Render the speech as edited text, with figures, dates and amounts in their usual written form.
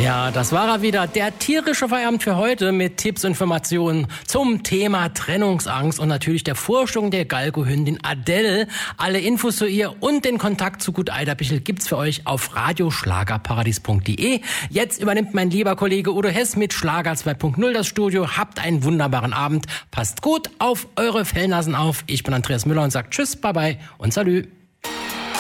Ja, das war er wieder, der tierische Feierabend für heute mit Tipps und Informationen zum Thema Trennungsangst und natürlich der Vorstellung der Galgo-Hündin Adele. Alle Infos zu ihr und den Kontakt zu Gut Eiderbichel gibt's für euch auf radioschlagerparadies.de. Jetzt übernimmt mein lieber Kollege Udo Hess mit Schlager 2.0 das Studio. Habt einen wunderbaren Abend. Passt gut auf eure Fellnasen auf. Ich bin Andreas Müller und sag Tschüss, Bye-bye und Salü.